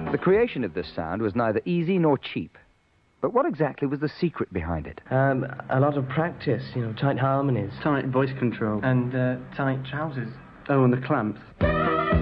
The creation of this sound was neither easy nor cheap. But what exactly was the secret behind it? A lot of practice, tight harmonies. Tight voice control. And tight trousers. Oh, and the clamps.